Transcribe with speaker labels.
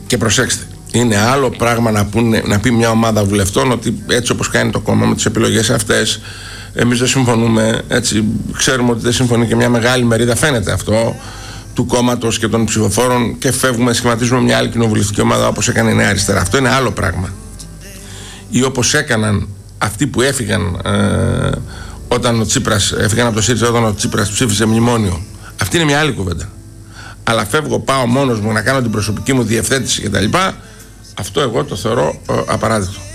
Speaker 1: Και προσέξτε, είναι άλλο πράγμα να πει μια ομάδα βουλευτών ότι έτσι όπως κάνει το κόμμα με τις επιλογές αυτές, εμείς δεν συμφωνούμε. Έτσι, ξέρουμε ότι δεν συμφωνεί και μια μεγάλη μερίδα, φαίνεται αυτό, του κόμματος και των ψηφοφόρων, και φεύγουμε, σχηματίζουμε μια άλλη κοινοβουλευτική ομάδα όπως έκανε η Νέα Αριστερά. Αυτό είναι άλλο πράγμα. Ή όπως έκαναν αυτοί που έφυγαν όταν ο Τσίπρας, έφυγαν από το ΣΥΡΙΖΑ όταν ο Τσίπρας ψήφισε μνημόνιο. Αυτή είναι μια άλλη κουβέντα. Αλλά φεύγω, πάω μόνος μου να κάνω την προσωπική μου διευθέτηση κτλ. Αυτό εγώ το θεωρώ απαράδεκτο.